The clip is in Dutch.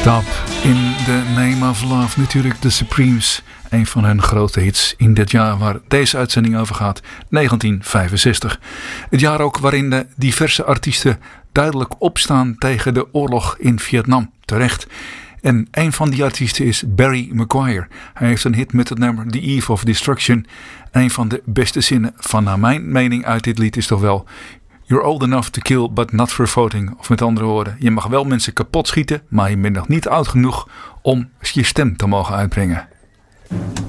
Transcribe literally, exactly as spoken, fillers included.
Stop in the Name of Love. Natuurlijk The Supremes. Een van hun grote hits in dit jaar waar deze uitzending over gaat. negentien vijfenzestig. Het jaar ook waarin de diverse artiesten duidelijk opstaan tegen de oorlog in Vietnam. Terecht. En een van die artiesten is Barry McGuire. Hij heeft een hit met het nummer The Eve of Destruction. Een van de beste zinnen van naar mijn mening uit dit lied is toch wel: You're old enough to kill, but not for voting. Of met andere woorden, je mag wel mensen kapot schieten, maar je bent nog niet oud genoeg om je stem te mogen uitbrengen.